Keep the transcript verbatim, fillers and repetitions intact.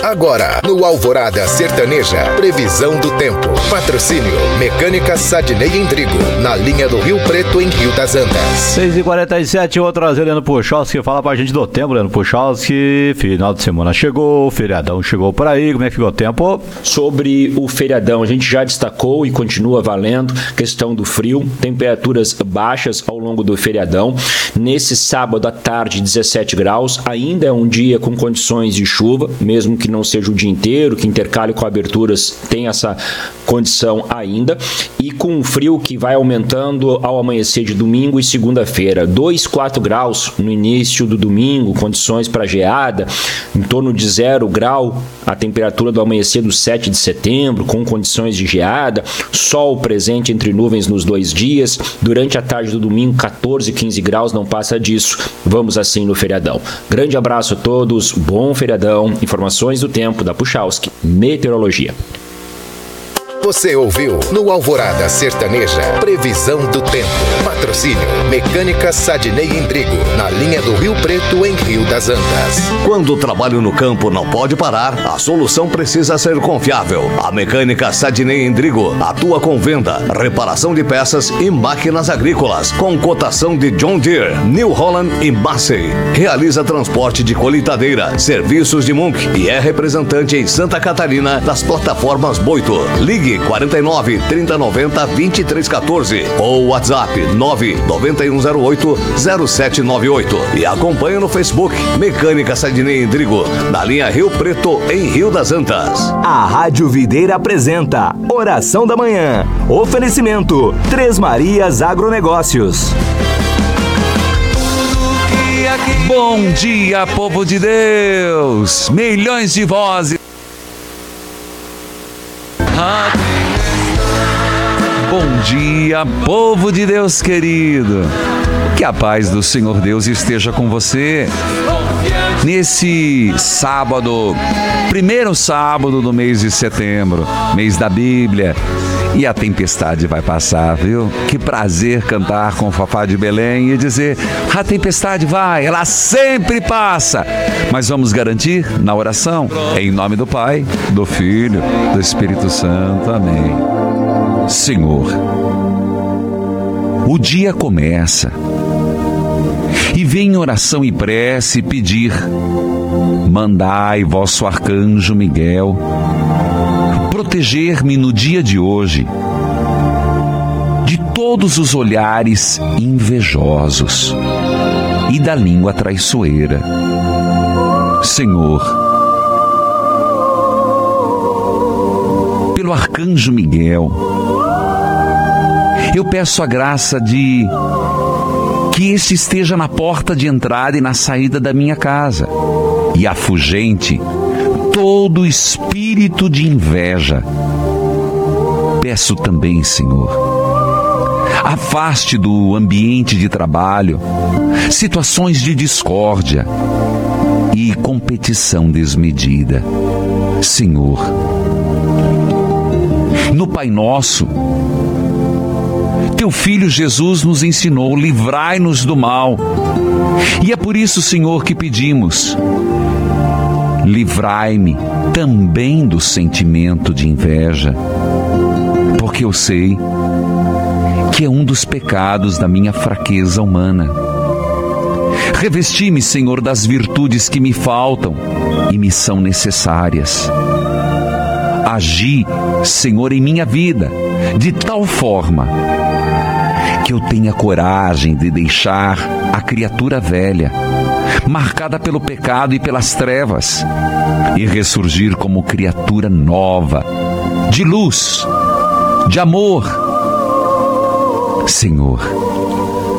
Agora, no Alvorada Sertaneja, previsão do tempo. Patrocínio Mecânica Sadney Endrigo, na linha do Rio Preto, em Rio das Antas. seis e quarenta e sete, eu vou trazer Leandro Puchalski, fala pra gente do tempo, Leandro Puchalski. Final de semana chegou, o feriadão chegou por aí, como é que ficou o tempo? Sobre o feriadão, a gente já destacou e continua valendo questão do frio, temperaturas baixas ao longo do feriadão. Nesse sábado à tarde, dezessete graus, ainda é um dia com condições de chuva, mesmo que não seja o dia inteiro, que intercale com aberturas, tem essa condição ainda, e com um frio que vai aumentando ao amanhecer de domingo e segunda-feira. dois, quatro graus no início do domingo, condições para geada, em torno de zero grau a temperatura do amanhecer do sete de setembro, com condições de geada, sol presente entre nuvens nos dois dias, durante a tarde do domingo catorze, quinze graus, não passa disso. Vamos assim no feriadão. Grande abraço a todos, bom feriadão. Informações do tempo da Puchalski, Meteorologia. Você ouviu no Alvorada Sertaneja, previsão do tempo. Patrocínio Mecânica Sadney Endrigo, na linha do Rio Preto, em Rio das Antas. Quando o trabalho no campo não pode parar, a solução precisa ser confiável. A Mecânica Sadney Endrigo atua com venda, reparação de peças e máquinas agrícolas, com cotação de John Deere, New Holland e Massey. Realiza transporte de colheitadeira, serviços de Munk e é representante em Santa Catarina das plataformas Boito. Ligue quarenta e nove, trinta, noventa, vinte e três, quatorze ou WhatsApp nove nove um zero oito, zero sete nove oito e acompanhe no Facebook Mecânica Sadney Endrigo, na linha Rio Preto, em Rio das Antas. A Rádio Videira apresenta Oração da Manhã. Oferecimento Três Marias Agronegócios. Bom dia, povo de Deus! Milhões de vozes. Bom dia, povo de Deus querido. Que a paz do Senhor Deus esteja com você. Nesse sábado, primeiro sábado do mês de setembro, mês da Bíblia. E a tempestade vai passar, viu? Que prazer cantar com o Fafá de Belém e dizer: a tempestade vai, ela sempre passa. Mas vamos garantir na oração, em nome do Pai, do Filho, do Espírito Santo. Amém. Senhor, o dia começa e vem em oração e prece pedir: mandai vosso arcanjo Miguel proteger-me no dia de hoje de todos os olhares invejosos e da língua traiçoeira. Senhor, pelo arcanjo Miguel, eu peço a graça de que este esteja na porta de entrada e na saída da minha casa e afugente todo espírito de inveja. Peço também, Senhor, afaste do ambiente de trabalho situações de discórdia e competição desmedida. Senhor, no Pai Nosso, Teu Filho Jesus nos ensinou: livrai-nos do mal. E é por isso, Senhor, que pedimos: livrai-me também do sentimento de inveja, porque eu sei que é um dos pecados da minha fraqueza humana. Revesti-me, Senhor, das virtudes que me faltam e me são necessárias. Agi, Senhor, em minha vida de tal forma que eu tenha coragem de deixar a criatura velha, marcada pelo pecado e pelas trevas, e ressurgir como criatura nova, de luz, de amor. Senhor,